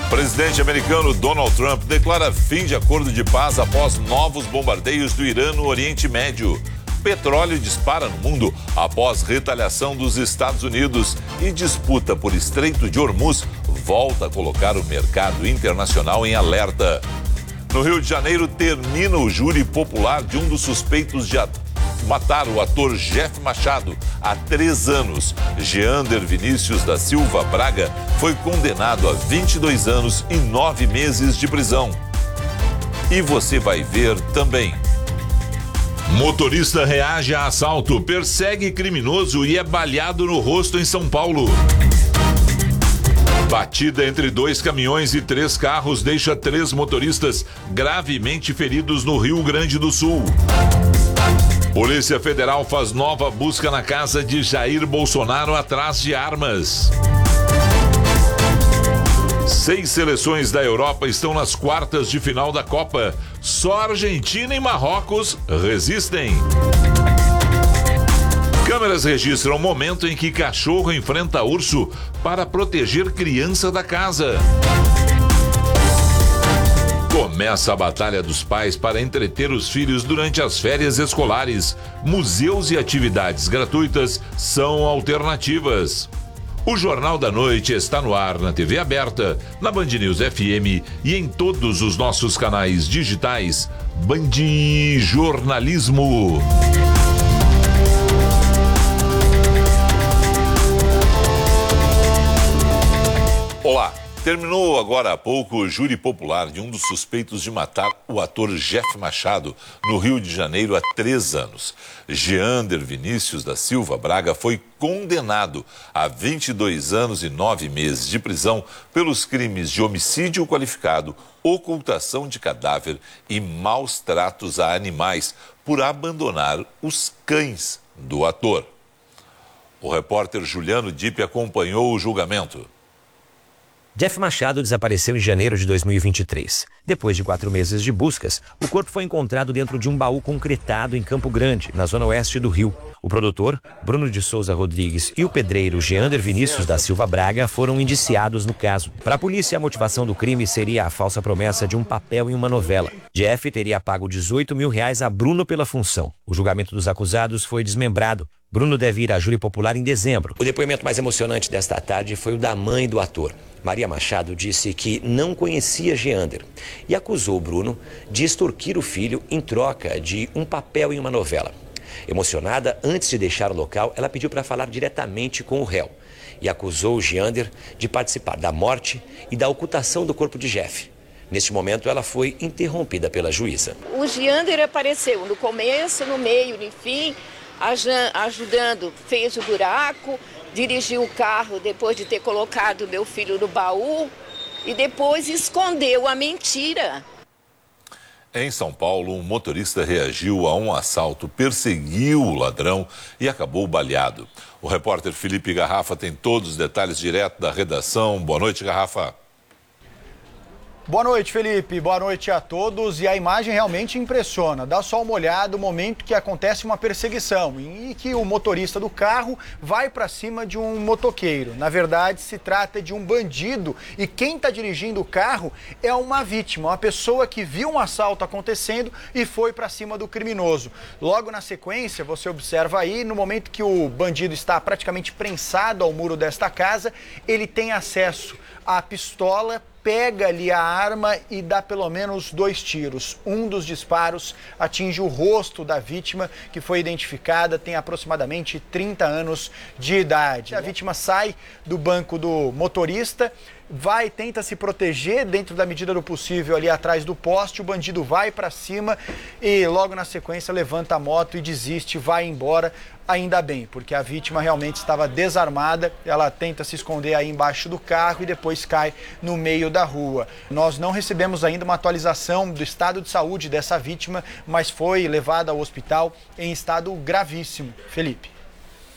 Presidente americano Donald Trump declara fim de acordo de paz após novos bombardeios do Irã no Oriente Médio. Petróleo dispara no mundo após retaliação dos Estados Unidos e disputa por Estreito de Hormuz volta a colocar o mercado internacional em alerta. No Rio de Janeiro, termina o júri popular de um dos suspeitos de matar o ator Jeff Machado há 3 anos. Jeander Vinícius da Silva Braga foi condenado a 22 anos e 9 meses de prisão. E você vai ver também. Motorista reage a assalto, persegue criminoso e é baleado no rosto em São Paulo. Batida entre 2 caminhões e 3 carros deixa 3 motoristas gravemente feridos no Rio Grande do Sul. Polícia Federal faz nova busca na casa de Jair Bolsonaro atrás de armas. 6 seleções da Europa estão nas quartas de final da Copa. Só Argentina e Marrocos resistem. Câmeras registram o momento em que cachorro enfrenta urso para proteger criança da casa. Começa a batalha dos pais para entreter os filhos durante as férias escolares. Museus e atividades gratuitas são alternativas. O Jornal da Noite está no ar na TV aberta, na Band News FM e em todos os nossos canais digitais. Band Jornalismo. Olá. Terminou agora há pouco o júri popular de um dos suspeitos de matar o ator Jeff Machado no Rio de Janeiro há 3 anos. Jeander Vinícius da Silva Braga foi condenado a 22 anos e 9 meses de prisão pelos crimes de homicídio qualificado, ocultação de cadáver e maus tratos a animais por abandonar os cães do ator. O repórter Juliano Dipp acompanhou o julgamento. Jeff Machado desapareceu em janeiro de 2023. Depois de 4 meses de buscas, o corpo foi encontrado dentro de um baú concretado em Campo Grande, na zona oeste do Rio. O produtor, Bruno de Souza Rodrigues, e o pedreiro Jeander Vinícius da Silva Braga foram indiciados no caso. Para a polícia, a motivação do crime seria a falsa promessa de um papel em uma novela. Jeff teria pago R$18 mil a Bruno pela função. O julgamento dos acusados foi desmembrado. Bruno deve ir à júri popular em dezembro. O depoimento mais emocionante desta tarde foi o da mãe do ator. Maria Machado disse que não conhecia Jeander e acusou Bruno de extorquir o filho em troca de um papel em uma novela. Emocionada, antes de deixar o local, ela pediu para falar diretamente com o réu e acusou Jeander de participar da morte e da ocultação do corpo de Jeff. Neste momento, ela foi interrompida pela juíza. O Jeander apareceu no começo, no meio, no fim, ajudando, fez o buraco, dirigiu o carro depois de ter colocado meu filho no baú e depois escondeu a mentira. Em São Paulo, um motorista reagiu a um assalto, perseguiu o ladrão e acabou baleado. O repórter Felipe Garrafa tem todos os detalhes direto da redação. Boa noite, Garrafa. Boa noite, Felipe. Boa noite a todos. E a imagem realmente impressiona. Dá só uma olhada no momento que acontece uma perseguição e que o motorista do carro vai para cima de um motoqueiro. Na verdade, se trata de um bandido e quem está dirigindo o carro é uma vítima, uma pessoa que viu um assalto acontecendo e foi para cima do criminoso. Logo na sequência, você observa aí, no momento que o bandido está praticamente prensado ao muro desta casa, ele tem acesso à pistola, pega ali a arma e dá pelo menos 2 tiros. Um dos disparos atinge o rosto da vítima, que foi identificada, tem aproximadamente 30 anos de idade. A vítima sai do banco do motorista, tenta se proteger dentro da medida do possível ali atrás do poste, o bandido vai para cima e logo na sequência levanta a moto e desiste, vai embora. Ainda bem, porque a vítima realmente estava desarmada, ela tenta se esconder aí embaixo do carro e depois cai no meio da rua. Nós não recebemos ainda uma atualização do estado de saúde dessa vítima, mas foi levada ao hospital em estado gravíssimo. Felipe.